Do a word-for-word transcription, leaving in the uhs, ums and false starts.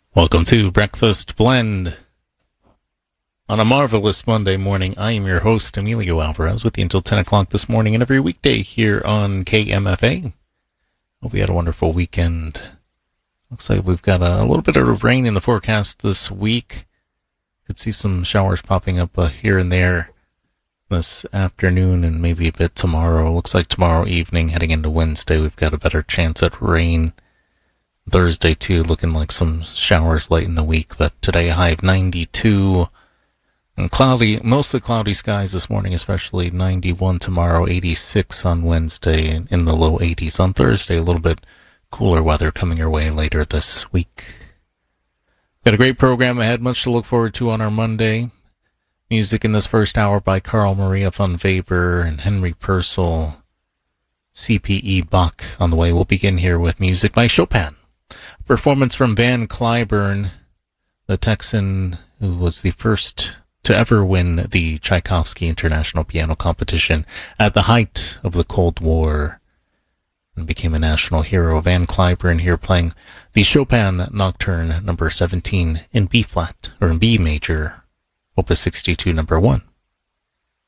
Welcome to Breakfast Blend. On a marvelous Monday morning, I am your host, Emilio Alvarez, with you until ten o'clock this morning and every weekday here on K M F A. Hope you had a wonderful weekend. Looks like we've got a, a little bit of rain in the forecast this week. Could see some showers popping up uh, here and there this afternoon and maybe a bit tomorrow. Looks like tomorrow evening, heading into Wednesday, we've got a better chance at rain. Thursday, too, looking like some showers late in the week, but today a high of ninety-two, and cloudy, mostly cloudy skies this morning, especially ninety-one tomorrow, eighty-six on Wednesday, and in the low eighties on Thursday. A little bit cooler weather coming your way later this week. Got a great program ahead, much to look forward to on our Monday. Music in this first hour by Carl Maria von Weber and Henry Purcell, C P E Bach on the way. We'll begin here with music by Chopin. Performance from Van Cliburn, the Texan who was the first to ever win the Tchaikovsky International Piano Competition at the height of the Cold War and became a national hero. Van Cliburn here playing the Chopin Nocturne number seventeen in B flat, or in B major, Opus sixty-two number one.